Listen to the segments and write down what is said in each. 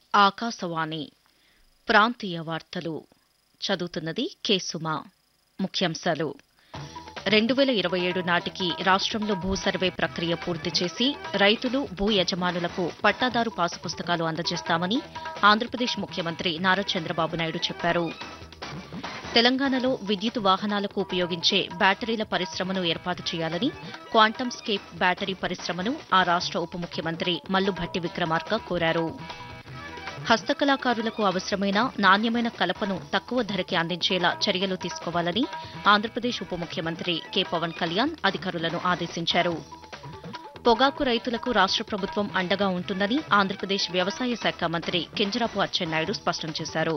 ఆకాశవాణి ప్రాంతీయ వార్తలు చదువుతున్నది కె సుమా. ముఖ్యాంశాలు 2027 నాటికి రాష్ట్రంలో భూ సర్వే ప్రక్రియ పూర్తి చేసి రైతులు, భూ యజమానులకు పట్టాదారు పాసు పుస్తకాలు అందజేస్తామని ఆంధ్రప్రదేశ్ ముఖ్యమంత్రి నారా చంద్రబాబు నాయుడు చెప్పారు. తెలంగాణలో విద్యుత్ వాహనాలకు ఉపయోగించే బ్యాటరీల పరిశ్రమను ఏర్పాటు చేయాలని క్వాంటమ్ స్కేప్ బ్యాటరీ పరిశ్రమను ఆ రాష్ట్ర ఉప ముఖ్యమంత్రి మల్లు భట్టి విక్రమార్క కోరారు. హస్తకళాకారులకు అవసరమైన నాణ్యమైన కలపను తక్కువ ధరకి అందించేలా చర్యలు తీసుకోవాలని ఆంధ్రప్రదేశ్ ఉప ముఖ్యమంత్రి కె పవన్ కళ్యాణ్ అధికారులను ఆదేశించారు. పొగాకు రైతులకు రాష్ట్ర ప్రభుత్వం అండగా ఉంటుందని ఆంధ్రప్రదేశ్ వ్యవసాయ శాఖ మంత్రి కింజరాపు అచ్చెన్నాయుడు స్పష్టం చేశారు.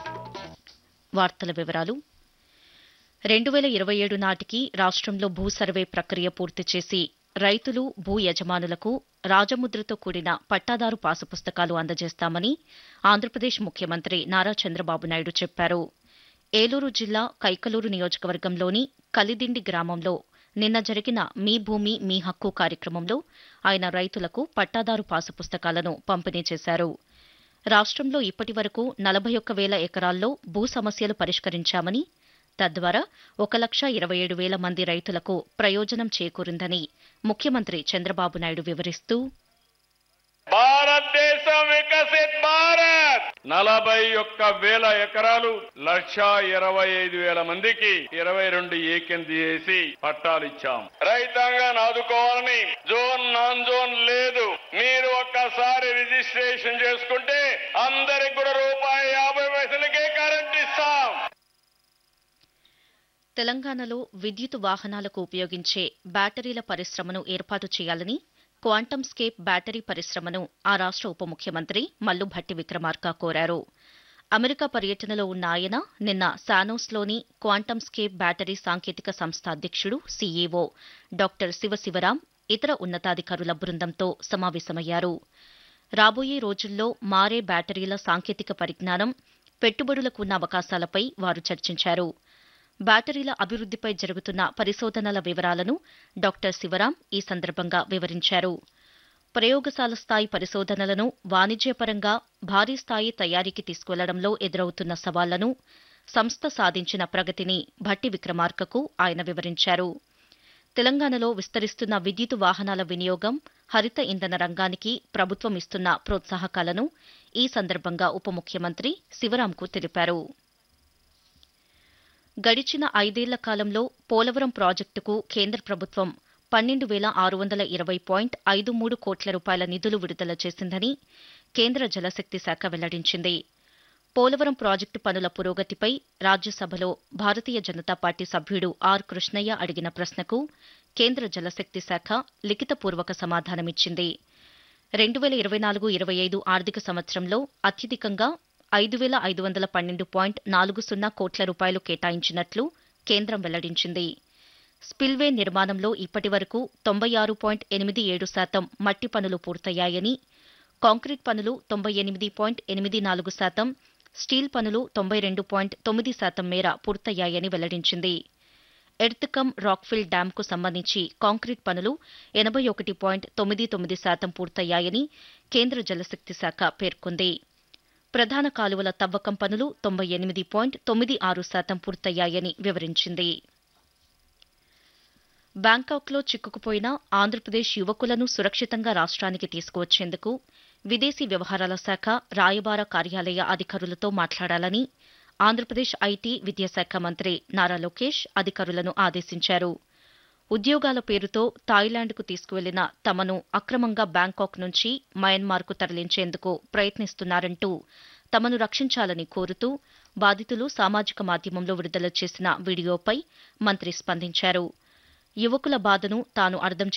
2027 నాటికి రాష్ట్రంలో భూ సర్వే ప్రక్రియ పూర్తి చేసి రైతులు, భూ యజమానులకు రాజముద్రతో కూడిన పట్టాదారు పాసు పుస్తకాలు అందజేస్తామని ఆంధ్రప్రదేశ్ ముఖ్యమంత్రి నారా చంద్రబాబు నాయుడు చెప్పారు. ఏలూరు జిల్లా కైకలూరు నియోజకవర్గంలోని కలిదిండి గ్రామంలో నిన్న జరిగిన మీ భూమి మీ హక్కు కార్యక్రమంలో ఆయన రైతులకు పట్టాదారు పాసు పుస్తకాలను పంపిణీ చేశారు. రాష్ట్రంలో ఇప్పటి వరకు 41,000 ఎకరాల్లో భూ సమస్యలు పరిష్కరించామని, తద్వారా 1,27,000 మంది రైతులకు ప్రయోజనం చేకూరిందని ముఖ్యమంత్రి చంద్రబాబు నాయుడు వివరిస్తూ, భారతదేశం వికసిత్ భారత్ 41,000 ఎకరాలు 1,25,000 మందికి 22 ఏకెంది చేసి పట్టాలు ఇచ్చాం. రైతాంగాన్ని ఆదుకోవాలని జోన్ నాన్ జోన్ లేదు. మీరు ఒక్కసారి రిజిస్ట్రేషన్ చేసుకుంటే అందరికి కూడా ₹50 కరెంట్ ఇస్తాం. తెలంగాణలో విద్యుత్ వాహనాలకు ఉపయోగించే బ్యాటరీల పరిశ్రమను ఏర్పాటు చేయాలని క్వాంటమ్ స్కేప్ బ్యాటరీ పరిశ్రమను ఆ రాష్ట్ర ఉప ముఖ్యమంత్రి మల్లు భట్టి విక్రమార్క కోరారు. అమెరికా పర్యటనలో ఉన్న ఆయన నిన్న శానోస్లోని క్వాంటమ్ స్కేప్ బ్యాటరీ సాంకేతిక సంస్థ అధ్యక్షుడు సీఈఓ డాక్టర్ శివశివరాం, ఇతర ఉన్నతాధికారుల బృందంతో సమావేశమయ్యారు. రాబోయే రోజుల్లో మారే బ్యాటరీల సాంకేతిక పరిజ్ఞానం, పెట్టుబడులకు ఉన్న అవకాశాలపై వారు చర్చించారు. బ్యాటరీల అభివృద్దిపై జరుగుతున్న పరిశోధనల వివరాలను డాక్టర్ శివరాం ఈ సందర్భంగా వివరించారు. ప్రయోగశాల స్థాయి పరిశోధనలను వాణిజ్యపరంగా భారీ స్థాయి తయారీకి తీసుకెళ్లడంలో ఎదురవుతున్న సవాళ్లను, సంస్థ సాధించిన ప్రగతిని భట్టి విక్రమార్కకు ఆయన వివరించారు. తెలంగాణలో విస్తరిస్తున్న విద్యుత్ వాహనాల వినియోగం, హరిత ఇంధన రంగానికి ప్రభుత్వం ఇస్తున్న ప్రోత్సాహకాలను ఈ సందర్భంగా ఉప ముఖ్యమంత్రి శివరాంకు తెలిపారు. గడిచిన 5 ఏళ్ల కాలంలో పోలవరం ప్రాజెక్టుకు కేంద్ర ప్రభుత్వం 12,620.53 కోట్ల రూపాయల నిధులు విడుదల చేసిందని కేంద్ర జలశక్తి శాఖ వెల్లడించింది. పోలవరం ప్రాజెక్టు పనుల పురోగతిపై రాజ్యసభలో భారతీయ జనతా పార్టీ సభ్యుడు ఆర్ కృష్ణయ్య అడిగిన ప్రశ్నకు కేంద్ర జలశక్తి శాఖ లిఖితపూర్వక సమాధానమిచ్చింది. 2024-25 ఆర్థిక సంవత్సరంలో అత్యధికంగా 5,512.40 కోట్ల రూపాయలు కేటాయించినట్లు కేంద్రం వెల్లడించింది. స్పిల్వే నిర్మాణంలో ఇప్పటి వరకు 96.87% మట్టి పనులు పూర్తయ్యాయని, కాంక్రీట్ పనులు 98.84%, స్టీల్ పనులు 92.9% మేర పూర్తయ్యాయని వెల్లడించింది. ఎర్త్ కమ్ రాక్ఫిల్ డ్యాంకు సంబంధించి కాంక్రీట్ పనులు 81.99% పూర్తయ్యాయని కేంద్ర జలశక్తి శాఖ పేర్కొంది. ప్రధాన కాలువల తవ్వకం పనులు 98.96% పూర్తయ్యాయని వివరించింది. బ్యాంకాక్లో చిక్కుకుపోయిన ఆంధ్రప్రదేశ్ యువకులను సురక్షితంగా రాష్ట్రానికి తీసుకువచ్చేందుకు విదేశీ వ్యవహారాల శాఖ రాయబార కార్యాలయ అధికారులతో మాట్లాడాలని ఆంధ్రప్రదేశ్ ఐటీ, విద్యాశాఖ మంత్రి నారా లోకేష్ అధికారులను ఆదేశించారు. ఉద్యోగాల పేరుతో థాయిలాండ్కు తీసుకువెళ్లిన తమను అక్రమంగా బ్యాంకాక్ నుంచి మయన్మార్కు తరలించేందుకు ప్రయత్నిస్తున్నారంటూ తమను రక్షించాలని కోరుతూ బాధితులు సామాజిక మాధ్యమంలో విడుదల చేసిన వీడియోపై మంత్రి స్పందించారు. యువకుల బాధను తాను అర్థం